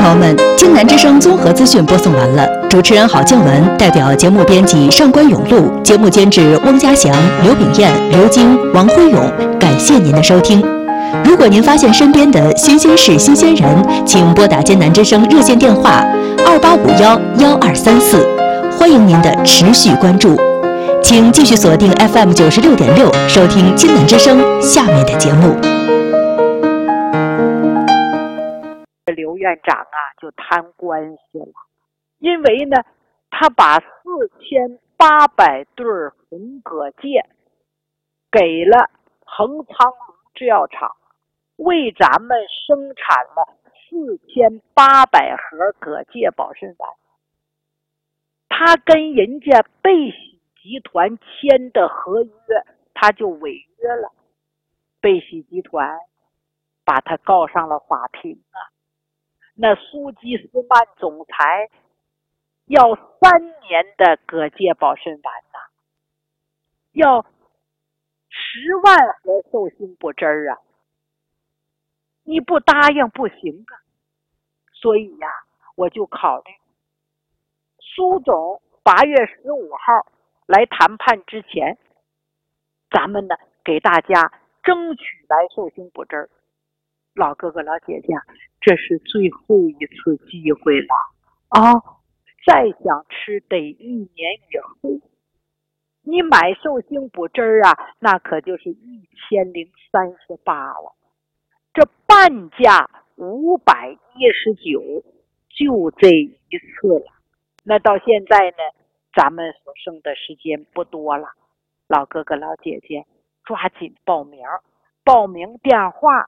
友们，京南之声综合资讯播送完了，主持人郝静文代表节目编辑上官永路，节目监制翁家祥、刘炳燕、刘晶、王辉勇，感谢您的收听。如果您发现身边的新鲜事、新鲜人，请拨打京南之声热线电话28511234，欢迎您的持续关注。请继续锁定 FM 96.6，收听京南之声下面的节目。 刘院长啊，就贪官司了，因为呢，他把4800对红葛芥给了恒昌炉制药厂，为咱们生产了4800盒葛芥保肾丸。他跟人家贝喜集团签的合约，他就违约了。贝喜集团把他告上了法庭啊。那苏基斯曼总裁要3年的葛芥保肾丸呐，要10万盒寿星补汁儿啊！你不答应不行啊！所以呀，我就考虑苏总8月15号来谈判之前，咱们呢给大家争取来寿星补汁儿。老哥哥老姐姐，这是最后一次机会了啊！再想吃得1年以后。你买寿星补汁儿啊，那可就是1038了，这半价519，就这一次了。那到现在呢，咱们所剩的时间不多了，老哥哥老姐姐抓紧报名，报名电话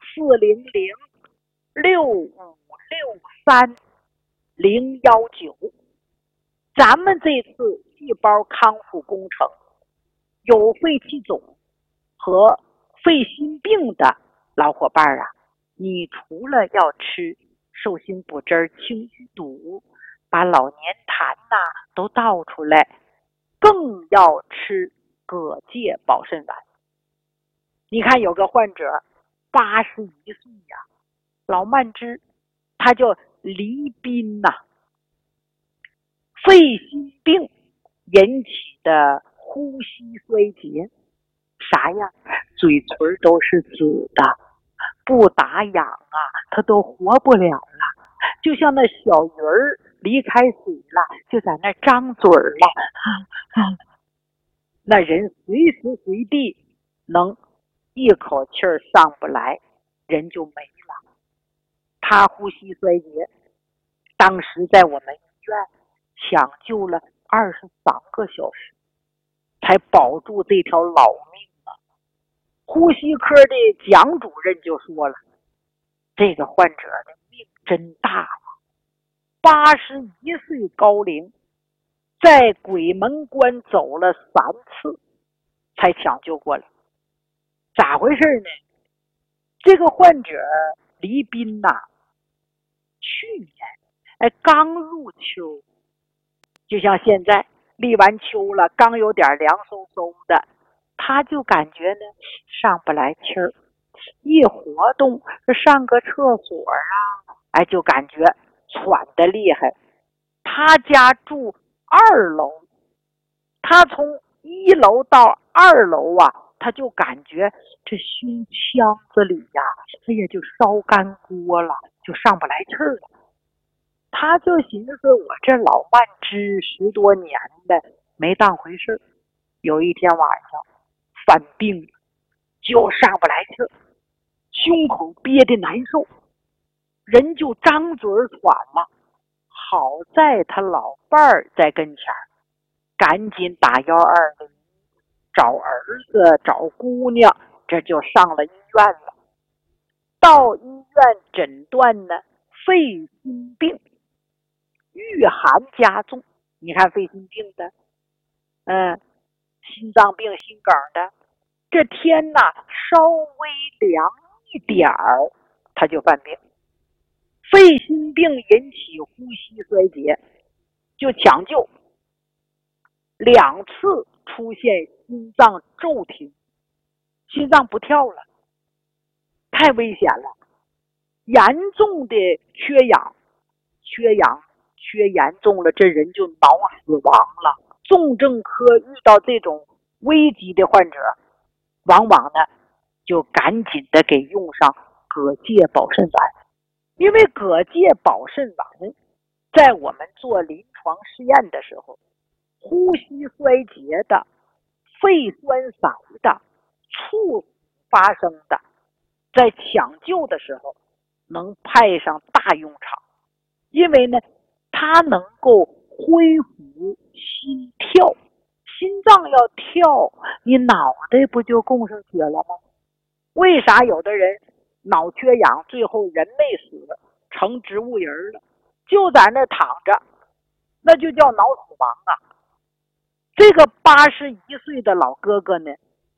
400-6563-019。咱们这次细胞康复工程有肺气肿和肺心病的老伙伴啊，你除了要吃寿星补汁清淤堵，把老年痰都倒出来，更要吃葛芥保肾丸。你看有个患者81岁呀，老慢支，他叫黎斌呐，肺心病引起的呼吸衰竭，啥样？嘴唇都是紫的，不打氧啊，他都活不了了，就像那小鱼儿离开水了，就在那张嘴了，那人随时随地能一口气儿上不来，人就没了。他呼吸衰竭，当时在我们医院抢救了23个小时，才保住这条老命啊！呼吸科的蒋主任就说了，这个患者的命真大呀，81岁高龄，在鬼门关走了3次才抢救过来。咋回事呢？这个患者黎斌呐，去年刚入秋，就像现在立完秋了，刚有点凉飕飕的，他就感觉呢上不来气儿，一活动上个厕所啊，就感觉喘得厉害。他家住2楼，他从1楼到2楼啊，他就感觉这胸腔子里呀，就烧干锅了，就上不来气儿了。他就寻思我这老慢支10多年的没当回事，有一天晚上犯病了，就上不来气儿，胸口憋得难受，人就张嘴喘了。好在他老伴儿在跟前，赶紧打120，找儿子找姑娘，这就上了医院了。到医院诊断呢，肺心病遇寒加重。你看肺心病的心脏病心梗的，这天呐稍微凉一点儿他就犯病。肺心病引起呼吸衰竭，就抢救2次出现心脏骤停，心脏不跳了，太危险了，严重的缺氧， 缺氧缺严重了，这人就脑死亡了。重症科遇到这种危急的患者，往往呢就赶紧的给用上蛤介保肾丸。因为蛤介保肾丸在我们做临床试验的时候，呼吸衰竭的、肺栓塞的、猝死发生的，在抢救的时候能派上大用场。因为呢它能够恢复心跳，心脏要跳，你脑袋不就供上血了吗？为啥有的人脑缺氧最后人没死，成植物人了，就在那躺着，那就叫脑死亡啊。这个81岁的老哥哥呢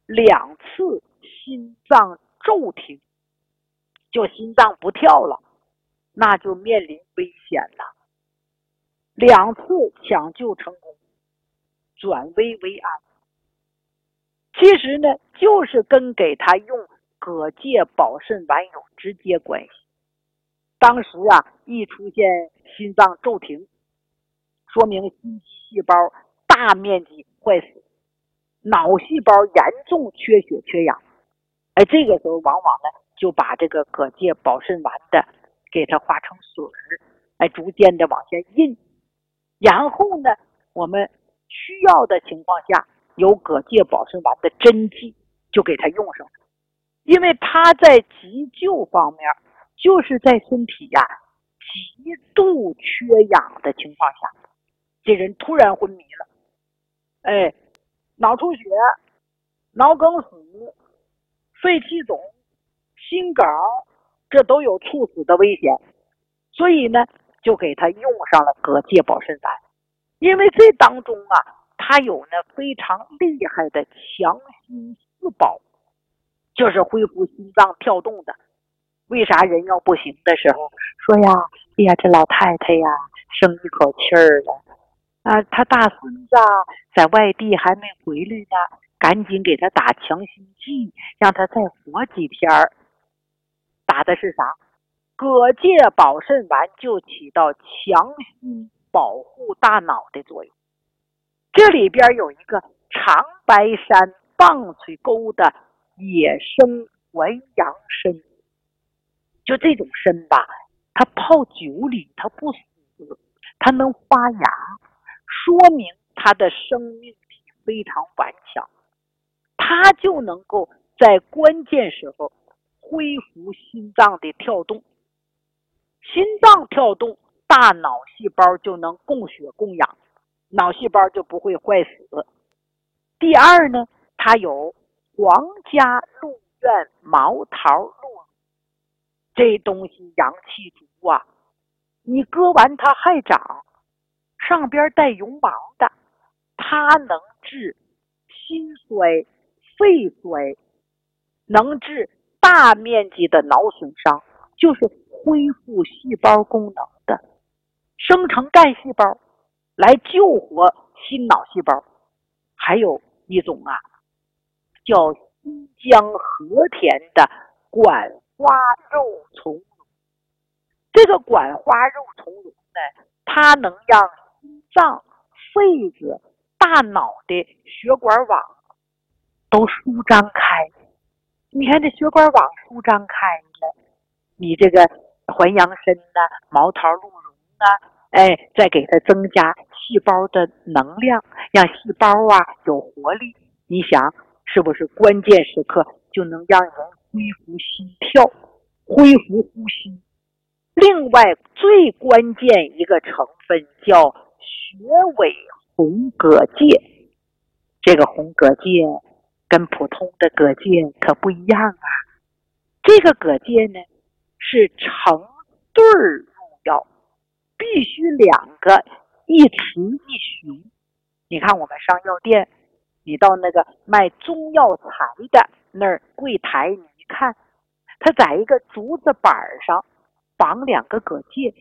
，2次心脏骤停，就心脏不跳了，那就面临危险了。2次抢救成功，转危为安。其实呢就是跟给他用蛤介保肾丸有直接关系。当时啊一出现心脏骤停，说明心肌细胞大面积坏死，脑细胞严重缺血缺氧。这个时候往往呢就把这个蛤介保肾丸的给它化成水，逐渐的往下印。然后呢我们需要的情况下，有蛤介保肾丸的针剂就给它用上。因为它在急救方面，就是在身体呀极度缺氧的情况下，这人突然昏迷了，脑出血、脑梗死、肺气肿、心梗，这都有猝死的危险。所以呢就给他用上了蛤介保肾丸。因为这当中啊它有呢非常厉害的强心四宝，就是恢复心脏跳动的。为啥人要不行的时候说呀，哎呀这老太太呀生一口气儿了啊，他大孙子在外地还没回来呢，赶紧给他打强心剂，让他再活几天。打的是啥？蛤介保肾丸就起到强心保护大脑的作用。这里边有一个长白山棒槌沟的野生环阳参，就这种参吧，它泡酒里它不死，它能发芽，说明它的生命力非常顽强，它就能够在关键时候恢复心脏的跳动。心脏跳动，大脑细胞就能供血供氧，脑细胞就不会坏死。第二呢，它有皇家鹿苑毛桃鹿，这东西阳气足啊，你割完它还长，上边带绒毛的，它能治心衰、肺衰，能治大面积的脑损伤，就是恢复细胞功能的，生成干细胞来救活心脑细胞。还有一种啊叫新疆和田的管花肉苁蓉，这个管花肉苁蓉呢，它能让心脏、肺子、大脑的血管网都舒张开。你看这血管网舒张开了，你这个环阳参毛桃鹿茸再给它增加细胞的能量，让细胞有活力。你想是不是关键时刻就能让人恢复心跳、恢复呼吸？另外最关键一个成分叫血尾红蛤介，这个红蛤介跟普通的蛤介可不一样啊。这个蛤介呢是成对入药，必须2个一雌一雄。你看我们上药店，你到那个卖中药材的那儿柜台，你一看，他在一个竹子板上绑2个蛤介，